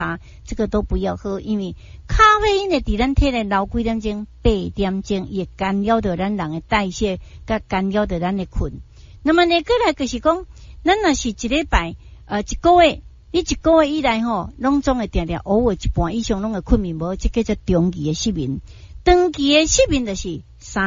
这个都不要喝，因为咖啡因的伫咱体内留几点钟，8点钟，也干扰到咱人的代谢，甲干扰到咱的困。那么呢，过来就是讲，咱若是一礼拜，一个月，你一个月以来吼，拢总会定定偶尔一半以上拢会困眠无，这叫做长期的失眠。长期的失眠就是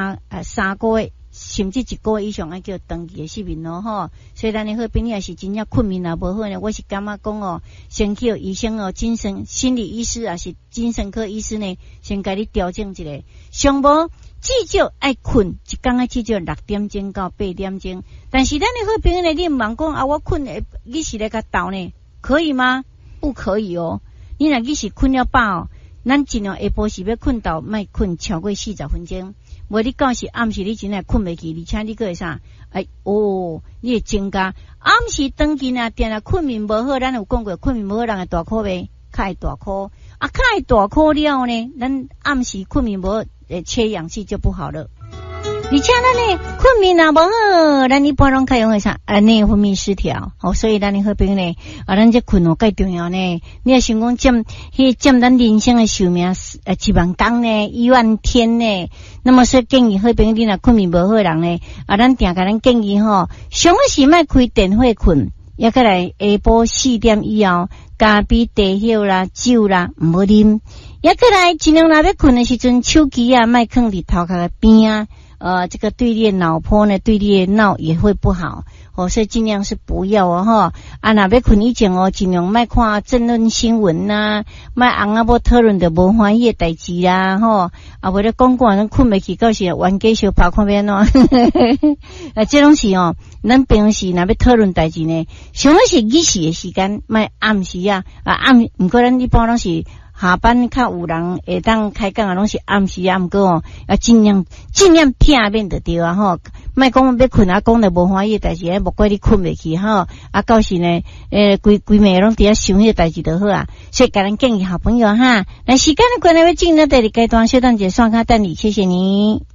3个月。甚至1个月以上，还叫长期的失眠咯吼。所以咱的好朋友是真正困眠也无好呢，我是感觉讲哦，先去医生哦，心理医师也是精神科医师呢，先给你调整一下。上无至少爱困，一天爱至少6点钟到8点钟。但是咱的好朋友呢，你唔茫讲啊，我困你是来甲斗呢，可以吗？不可以哦。你若你是困了饱哦，咱尽量下晡时要困到，莫困超过40分钟。无你到时暗时你真系困袂去，而且你个会啥？你会增加暗时长期啊，定困眠无好，咱有讲过，困眠无好人会大哭袂？较会大哭啊，较会大哭了呢，咱暗时困眠无好，缺氧气就不好了。而且咱呢困眠也无好，咱一般拢较容易啥内分泌失调，所以咱的好朋友呢，咱这困介重要呢。你也想讲占咱人生的寿命1万天呢，1万天呢。那么说建议好朋友你若困眠无好人呢，咱定甲咱建议吼，上是莫开电火困，也过来下晡4点以后，咖啡、茶叶啦、酒啦唔好啉，也过来尽量若要困的时阵，手机啊莫放伫头壳的边啊。这个对你的脑波呢，对你的脑也会不好所以尽量是不要若要困以前尽量莫看政论新闻呐，莫翁仔某讨论着无欢喜的代志啦为了讲咱困袂去，到时冤家相拍看要安怎这拢是咱平时若要讨论代志呢，上好是日时的时间，莫暗时不过咱一般拢是下班较有人会当开讲拢是暗时不过要尽量避免就对莫讲要困讲着无欢喜的代志，莫怪你困袂去到时呢规暝拢伫遐想迄个代志就好所以甲咱建议好朋友来时间的关系要进入第2阶段，小等者刷卡等你，谢谢你。